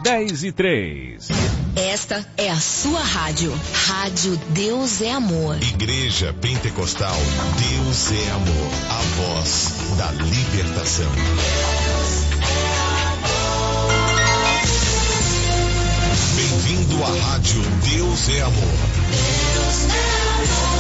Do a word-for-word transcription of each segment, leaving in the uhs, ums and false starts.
dez e três. Esta é a sua rádio. Rádio Deus é Amor. Igreja Pentecostal Deus é Amor. A voz da libertação. Bem-vindo à rádio Deus é Amor. Deus é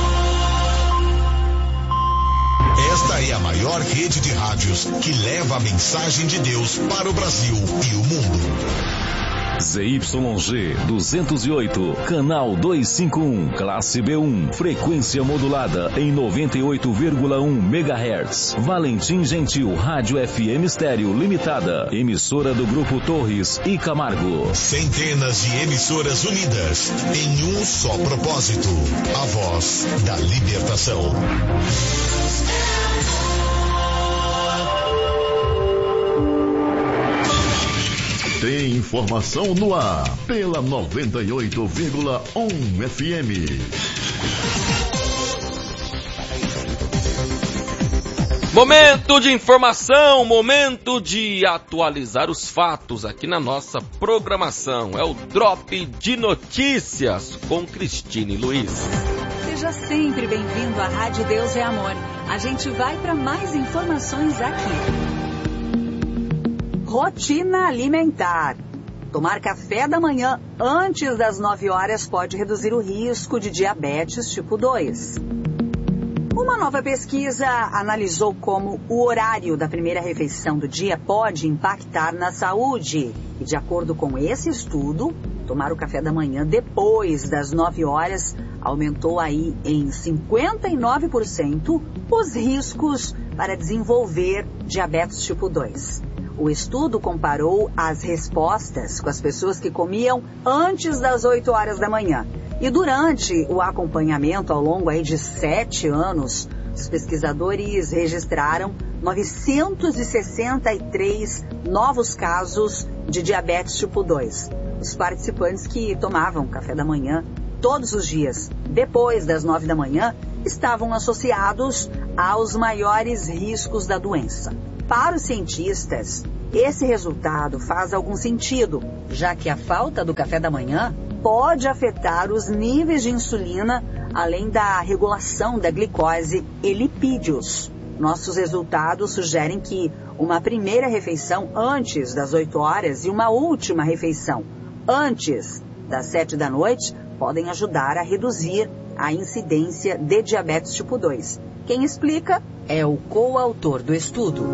amor. Esta é a maior rede de rádios que leva a mensagem de Deus para o Brasil e o mundo. Z Y G duzentos e oito, canal duzentos e cinquenta e um, classe B um, frequência modulada em noventa e oito vírgula um megahertz. Valentim Gentil, Rádio F M Estéreo Limitada, emissora do Grupo Torres e Camargo. Centenas de emissoras unidas em um só propósito, a voz da libertação. Tem informação no ar, pela noventa e oito vírgula um F M. Momento de informação, momento de atualizar os fatos aqui na nossa programação. É o Drop de Notícias com Cristine Luiz. Seja sempre bem-vindo à Rádio Deus é Amor. A gente vai para mais informações aqui. Rotina alimentar. Tomar café da manhã antes das nove horas pode reduzir o risco de diabetes tipo dois. Uma nova pesquisa analisou como o horário da primeira refeição do dia pode impactar na saúde. E de acordo com esse estudo, tomar o café da manhã depois das nove horas aumentou aí em cinquenta e nove por cento os riscos para desenvolver diabetes tipo dois. O estudo comparou as respostas com as pessoas que comiam antes das oito horas da manhã. E durante o acompanhamento ao longo aí de sete anos, os pesquisadores registraram novecentos e sessenta e três novos casos de diabetes tipo dois. Os participantes que tomavam café da manhã todos os dias, depois das nove da manhã, estavam associados aos maiores riscos da doença. Para os cientistas, esse resultado faz algum sentido, já que a falta do café da manhã pode afetar os níveis de insulina, além da regulação da glicose e lipídios. Nossos resultados sugerem que uma primeira refeição antes das oito horas e uma última refeição antes das sete da noite podem ajudar a reduzir a incidência de diabetes tipo dois. Quem explica é o coautor do estudo.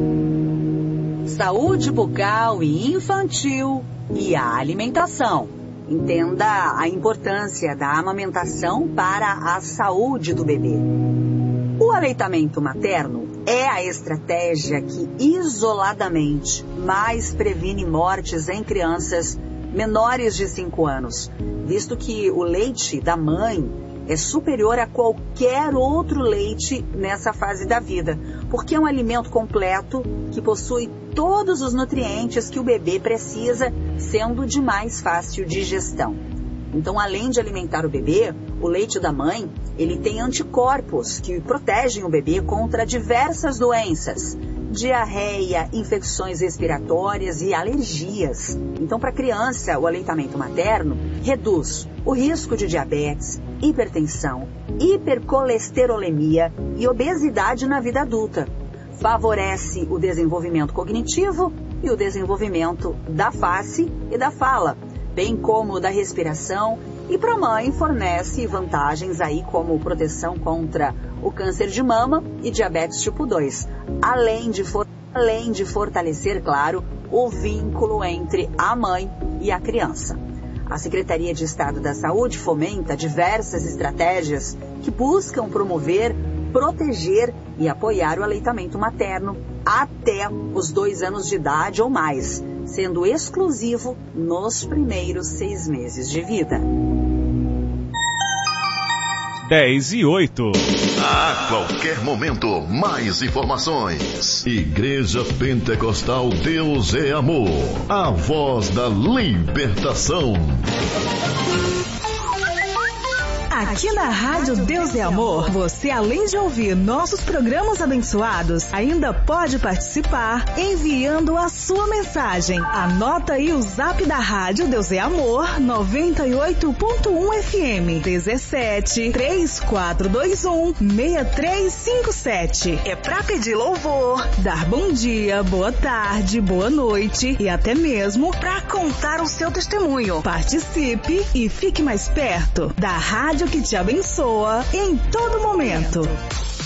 Saúde bucal e infantil e a alimentação. Entenda a importância da amamentação para a saúde do bebê. O aleitamento materno é a estratégia que isoladamente mais previne mortes em crianças menores de cinco anos, visto que o leite da mãe é superior a qualquer outro leite nessa fase da vida, porque é um alimento completo que possui todos os nutrientes que o bebê precisa, sendo de mais fácil digestão. Então, além de alimentar o bebê, o leite da mãe, ele tem anticorpos que protegem o bebê contra diversas doenças, diarreia, infecções respiratórias e alergias. Então, para a criança, o aleitamento materno reduz o risco de diabetes, hipertensão, hipercolesterolemia e obesidade na vida adulta. Favorece o desenvolvimento cognitivo e o desenvolvimento da face e da fala, bem como da respiração, e para a mãe fornece vantagens aí como proteção contra o câncer de mama e diabetes tipo dois, além de, for- além de fortalecer, claro, o vínculo entre a mãe e a criança. A Secretaria de Estado da Saúde fomenta diversas estratégias que buscam promover, proteger e apoiar o aleitamento materno até os dois anos de idade ou mais, sendo exclusivo nos primeiros seis meses de vida. dez e oito. A qualquer momento, mais informações. Igreja Pentecostal Deus é Amor. A voz da libertação. Aqui na Rádio Deus é Amor, você, além de ouvir nossos programas abençoados, ainda pode participar enviando a sua sua mensagem. Anota aí o zap da Rádio Deus é Amor, noventa e oito ponto um F M, dezessete, três quatro dois um, seis três cinco sete. É pra pedir louvor, dar bom dia, boa tarde, boa noite e até mesmo pra contar o seu testemunho. Participe e fique mais perto da rádio que te abençoa em todo momento.